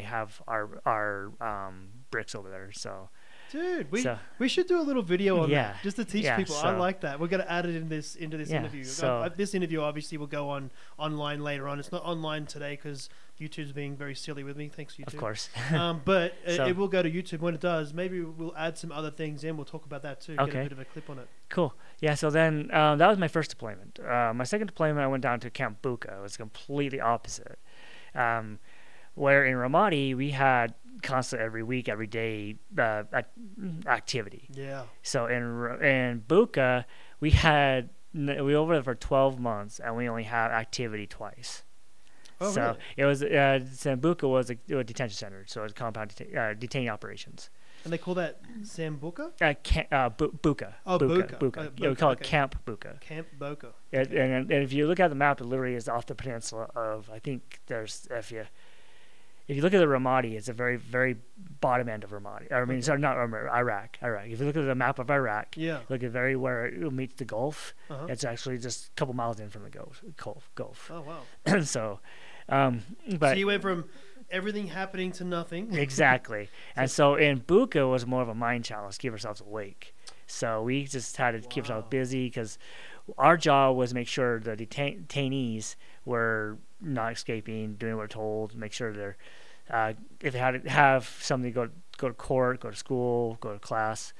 only have our bricks over there. So Dude, so we should do a little video on yeah, that just to teach yeah. people. I So like that. We're gonna add it into this yeah, interview. so This interview obviously will go online later on. It's not online today because YouTube's being very silly with me. Thanks, of YouTube. course. But So it will go to YouTube. When it does, maybe we'll add some other things in. We'll talk about that too. Get a okay, bit of a clip on it. cool. Yeah. So then that was my first deployment. My second deployment, I went down to Camp Buka. It was completely opposite. Um, where in Ramadi we had constant every week, every day activity. Yeah. So in Buka we we were over there for 12 months and we only had activity twice. Oh, So really? it was Sambuca was a detention center, so it was compound detaining operations. And they call that Sambuca? Buka. Oh, Buka. Buka. Oh, Yeah, we Buka, call okay. it Camp Buka. Camp Boca. And if you look at the map, it literally is off the peninsula of, I think there's, if you look at the Ramadi, it's a very, very bottom end of Ramadi. I mean, Okay. sorry, not Iraq. If you look at the map of Iraq, Yeah. look at where it meets the Gulf. Uh-huh. It's actually just a couple miles in from the Gulf. Oh, wow. So, So but you went from everything happening to nothing. exactly. And so in Buka was more of a mind challenge, keep ourselves awake. So we just had to keep ourselves Wow. busy because our job was to make sure the detainees were not escaping, doing what we're told, make sure they're if they had to have something to go to court, go to school, go to class.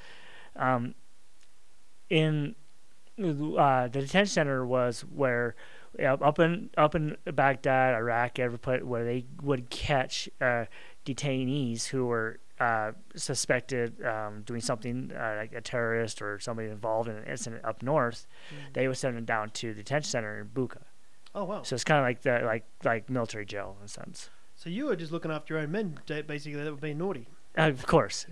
In the detention center was where up in Baghdad, Iraq, every place where they would catch detainees who were suspected doing something like a terrorist or somebody involved in an incident up north. They would send them down to the detention center in Buka. Oh, wow. So it's kind of like the like military jail in a sense. So you were just looking after your own men, basically, that were being naughty. Of course.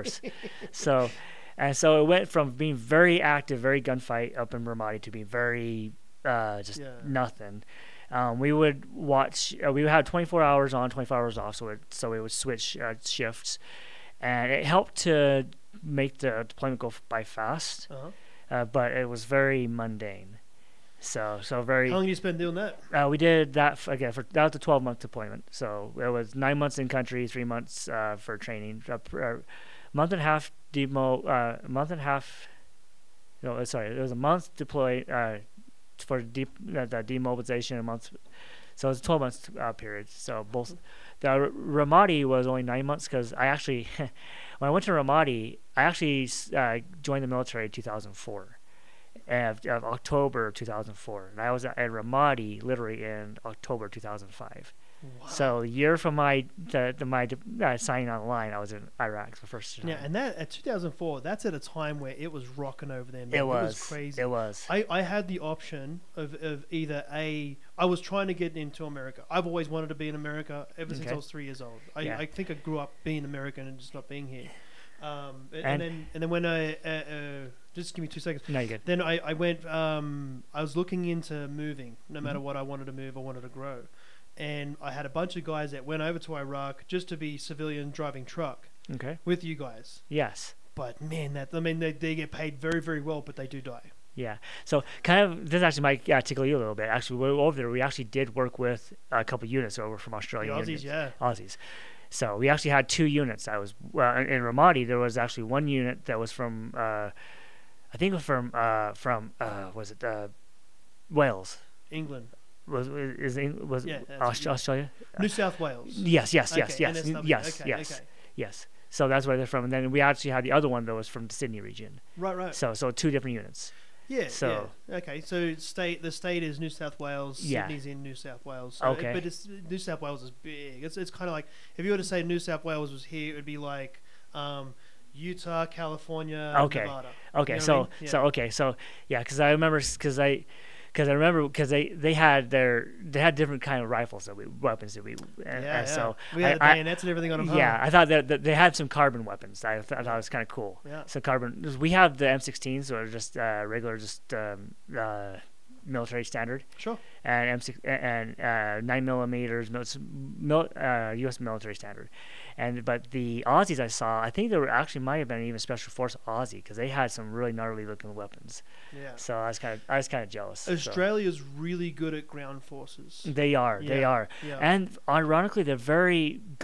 So it went from being very active, very gunfight up in Ramadi to being very just nothing. We would watch. We would have 24 hours on, 24 hours off. So we would switch shifts, and it helped to make the deployment go by fast. Uh-huh. But it was very mundane. So very. How long did you spend doing that? We did that that was a 12-month deployment. So it was 9 months in country, 3 months for training, month and a half demo, month and a half. No, sorry, it was a month deployed for the demobilization, a month. So it was a 12 months period. So both the Ramadi was only 9 months because I actually when I went to Ramadi, I actually joined the military in 2004. Of October 2004, and I was at Ramadi literally in October 2005. Wow. So a year from my signing on the line, I was in Iraq the first time. Yeah, and that at 2004, that's at a time where it was rocking over there. Man. It was crazy. It was. I had the option of either I was trying to get into America. I've always wanted to be in America ever since I was 3 years old. I think I grew up being American and just not being here. And then when I just give me 2 seconds. No, you're good. Then I went. I was looking into moving. No matter what I wanted to move, I wanted to grow, and I had a bunch of guys that went over to Iraq just to be civilian driving truck Okay. with you guys. Yes. But man, they get paid very, very well, but they do die. Yeah. So kind of this actually might tickle you a little bit. Actually, we were over there. We actually did work with a couple units over from Australia. The Aussies, yeah. Aussies. So we actually had 2 units. I was in Ramadi. There was actually 1 unit that was from. I think it was from was it Wales? England. Was Yeah, Australia? New South Wales. Yes. Okay. Yes. So that's where they're from. And then we actually had the other one that was from the Sydney region. Right. So 2 different units. Yeah. So okay. So the state is New South Wales. Yeah. Sydney's in New South Wales. So Okay. but New South Wales is big. It's kind of like if you were to say New South Wales was here, it would be like Utah, California, Okay. Nevada. Okay. You know what I mean? Because I remember because they had different kind of rifles weapons that we so we had the bayonets and everything on them. Yeah, I thought that they had some carbon weapons. I thought it was kind of cool. Yeah. So carbon. We have the M16s, so just regular, military standard. Sure. And M6 and 9mm U.S. military standard. But the Aussies I saw, I think there were actually might have been even Special Force Aussie because they had some really gnarly looking weapons. Yeah. So I was kind of jealous. Australia's really good at ground forces. They are. Yeah. And ironically, they're very good